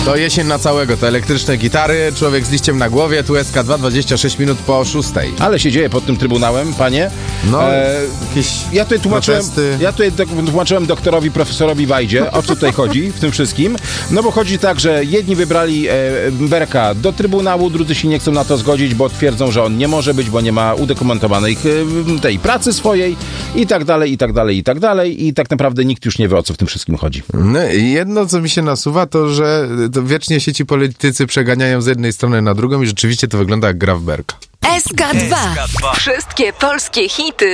To jesień na całego, to elektryczne gitary, człowiek z liściem na głowie, tu SK2, 26 minut po 6. Ale się dzieje pod tym Trybunałem, panie. No, jakieś Ja tutaj protesty. tłumaczyłem doktorowi, profesorowi Wajdzie, o co tutaj chodzi w tym wszystkim. No bo chodzi tak, że jedni wybrali Berka do Trybunału, drudzy się nie chcą na to zgodzić, bo twierdzą, że on nie może być, bo nie ma udokumentowanej tej pracy swojej i tak dalej, i tak dalej, i tak dalej. I tak naprawdę nikt już nie wie, o co w tym wszystkim chodzi. No, jedno, co mi się nasuwa, to że to wiecznie się ci politycy przeganiają z jednej strony na drugą i rzeczywiście to wygląda jak gra w Berka. SK2. Wszystkie polskie hity